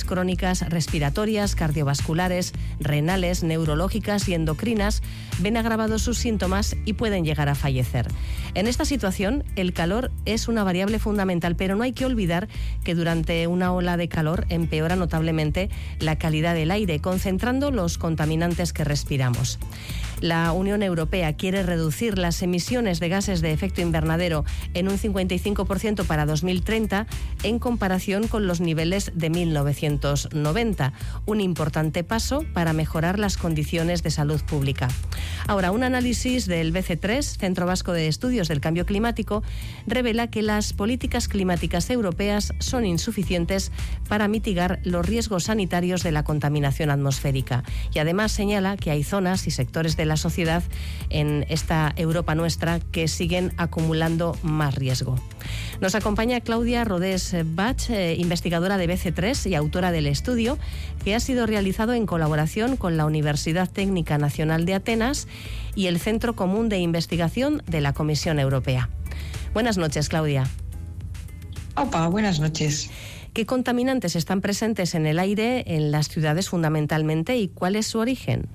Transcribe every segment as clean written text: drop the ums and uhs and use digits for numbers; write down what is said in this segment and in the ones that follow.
crónicas respiratorias, cardiovasculares, renales, neurológicas y endocrinas, ven agravados sus síntomas y pueden llegar a fallecer. En esta situación, el calor es una variable fundamental, pero no hay que olvidar que durante una ola de calor empeora notablemente la calidad del aire, concentrando los contaminantes que respiramos. La Unión Europea quiere reducir las emisiones de gases de efecto invernadero en un 55% para 2030 en comparación con los niveles de 1990, un importante paso para mejorar las condiciones de salud pública. Ahora, un análisis del BC3, Centro Vasco de Estudios del Cambio Climático, revela que las políticas climáticas europeas son insuficientes para mitigar los riesgos sanitarios de la contaminación atmosférica y además señala que hay zonas y sectores de la sociedad en esta Europa nuestra que siguen acumulando más riesgo. Nos acompaña Claudia Rodés Bach, investigadora de BC3 y autora del estudio, que ha sido realizado en colaboración con la Universidad Técnica Nacional de Atenas y el Centro Común de Investigación de la Comisión Europea. Buenas noches, Claudia. Opa, buenas noches. ¿Qué contaminantes están presentes en el aire en las ciudades fundamentalmente y cuál es su origen?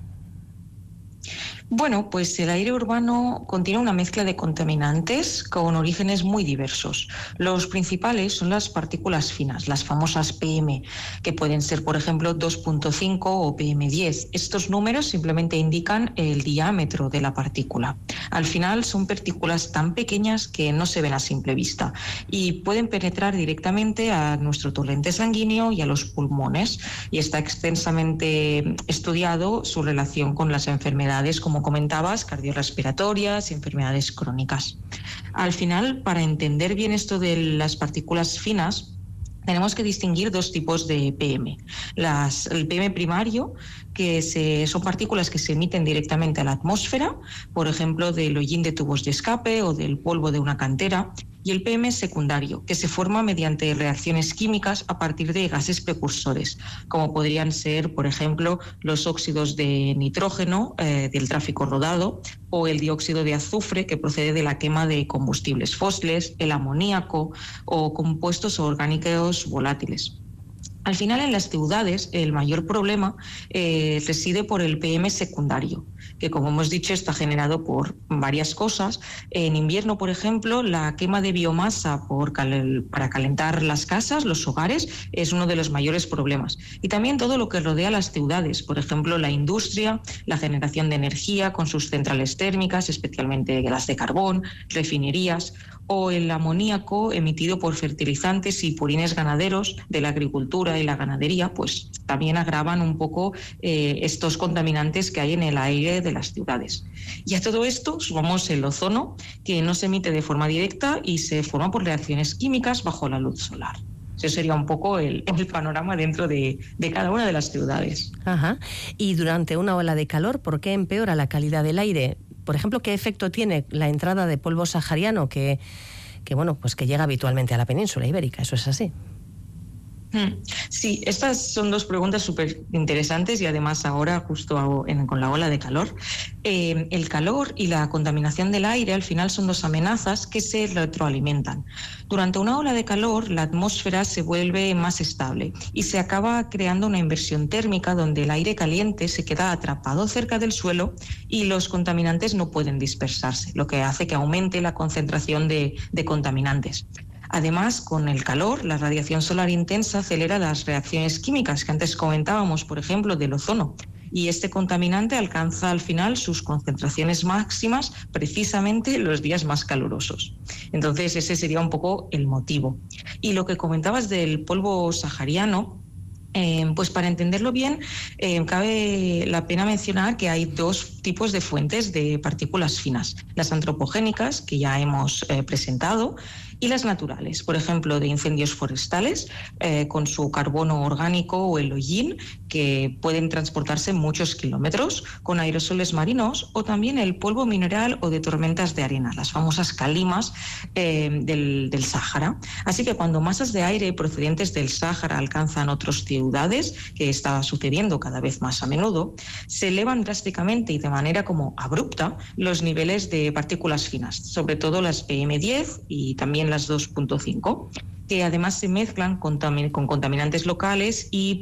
Bueno, pues el aire urbano contiene una mezcla de contaminantes con orígenes muy diversos. Los principales son las partículas finas, las famosas PM, que pueden ser, por ejemplo, 2.5 o PM10. Estos números simplemente indican el diámetro de la partícula. Al final son partículas tan pequeñas que no se ven a simple vista y pueden penetrar directamente a nuestro torrente sanguíneo y a los pulmones. Y está extensamente estudiado su relación con las enfermedades, como comentabas, cardiorrespiratorias y enfermedades crónicas. Al final, para entender bien esto de las partículas finas, tenemos que distinguir dos tipos de PM. El PM primario, que son partículas que se emiten directamente a la atmósfera, por ejemplo, del hollín de tubos de escape o del polvo de una cantera, y el PM secundario, que se forma mediante reacciones químicas a partir de gases precursores, como podrían ser, por ejemplo, los óxidos de nitrógeno del tráfico rodado o el dióxido de azufre que procede de la quema de combustibles fósiles, el amoníaco o compuestos orgánicos volátiles. Al final, en las ciudades, el mayor problema reside por el PM secundario, que, como hemos dicho, está generado por varias cosas. En invierno, por ejemplo, la quema de biomasa para calentar las casas, los hogares, es uno de los mayores problemas. Y también todo lo que rodea las ciudades, por ejemplo, la industria, la generación de energía con sus centrales térmicas, especialmente las de carbón, refinerías, o el amoníaco emitido por fertilizantes y purines ganaderos de la agricultura y la ganadería, pues también agravan un poco estos contaminantes que hay en el aire de las ciudades. Y a todo esto sumamos el ozono, que no se emite de forma directa y se forma por reacciones químicas bajo la luz solar. Eso sería un poco el panorama dentro de cada una de las ciudades. Ajá. Y durante una ola de calor, ¿por qué empeora la calidad del aire? Por ejemplo, ¿qué efecto tiene la entrada de polvo sahariano que llega habitualmente a la península ibérica? ¿Eso es así? Sí, estas son dos preguntas súper interesantes y además ahora justo con la ola de calor. El calor y la contaminación del aire al final son dos amenazas que se retroalimentan. Durante una ola de calor la atmósfera se vuelve más estable y se acaba creando una inversión térmica donde el aire caliente se queda atrapado cerca del suelo y los contaminantes no pueden dispersarse, lo que hace que aumente la concentración de contaminantes. Además, con el calor, la radiación solar intensa acelera las reacciones químicas que antes comentábamos, por ejemplo, del ozono. Y este contaminante alcanza al final sus concentraciones máximas precisamente en los días más calurosos. Entonces, ese sería un poco el motivo. Y lo que comentabas del polvo sahariano, pues para entenderlo bien, cabe la pena mencionar que hay dos tipos de fuentes de partículas finas. Las antropogénicas, que ya hemos presentado, y las naturales, por ejemplo, de incendios forestales con su carbono orgánico o el hollín, que pueden transportarse muchos kilómetros, con aerosoles marinos o también el polvo mineral o de tormentas de arena, las famosas calimas del Sáhara. Así que cuando masas de aire procedentes del Sáhara alcanzan otras ciudades, que está sucediendo cada vez más a menudo, se elevan drásticamente y de manera como abrupta los niveles de partículas finas, sobre todo las PM10 y también las 2.5, que además se mezclan con contaminantes locales y